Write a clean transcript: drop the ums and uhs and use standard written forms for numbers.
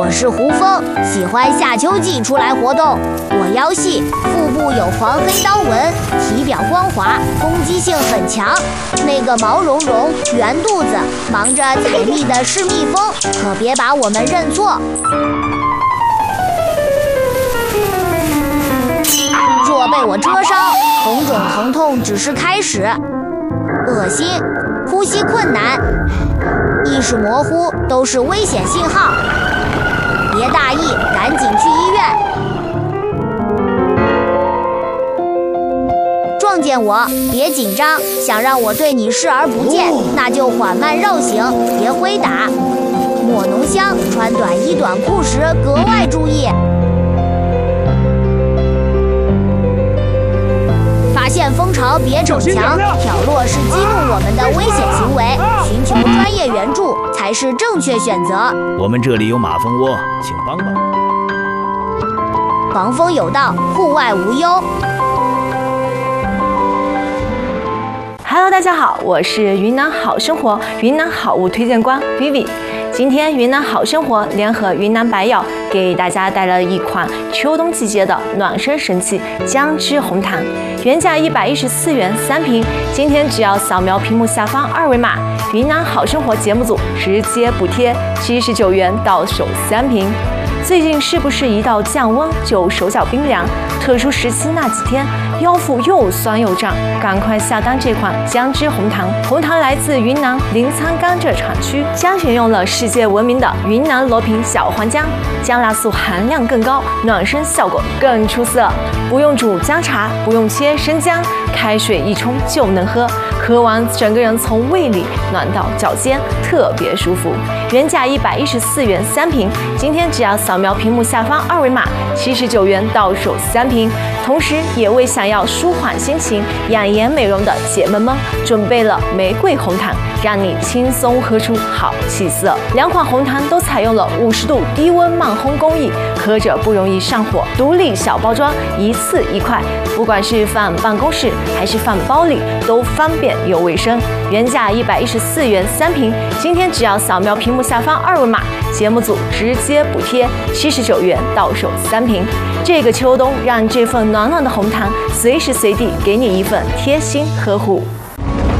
我是胡蜂，喜欢夏秋季出来活动。我腰细，腹部有黄黑刀纹，体表光滑，攻击性很强。那个毛茸茸、圆肚子、忙着采蜜的是蜜蜂，可别把我们认错。若被我蛰伤，红肿疼痛只是开始。恶心，呼吸困难，意识模糊，都是危险信号。别大意，赶紧去医院。撞见我，别紧张，想让我对你视而不见，那就缓慢绕行，别挥打。抹浓香，穿短衣短裤时格外注意。发现蜂巢别逞强，挑落是激怒我们的危险行为，寻求专业援助才是正确选择。 我们这里有马蜂窝，请帮帮。 防风有道，户外无忧。 Hello， 大家好，我是云南好生活云南好物推荐官 Vivi。今天云南好生活联合云南白药给大家带来了一款秋冬季节的暖身神器姜汁红糖，原价114元3瓶，今天只要扫描屏幕下方2维码，云南好生活节目组直接补贴79元到手3瓶。最近是不是一到降温就手脚冰凉？特殊时期那几天腰腹又酸又胀，赶快下单这款姜汁红糖。红糖来自云南临沧甘蔗产区，将选用了世界闻名的云南罗平小黄姜，姜辣素含量更高，暖身效果更出色。不用煮姜茶，不用切生姜，开水一冲就能喝，喝完整个人从胃里暖到脚尖，特别舒服。原价114元3瓶，今天只要扫描屏幕下方2维码，79元到手3瓶。同时也为想要舒缓心情、养颜美容的姐妹们准备了玫瑰红糖，让你轻松喝出好气色。两款红糖都采用了50度低温慢烘工艺，喝着不容易上火。独立小包装，一次1块，不管是放办公室还是放包里，都方便又卫生。原价114元3瓶，今天只要扫描屏幕下方2维码，节目组直接补贴79元到手3瓶。这个秋冬，让这份暖暖的红糖随时随地给你一份贴心呵护。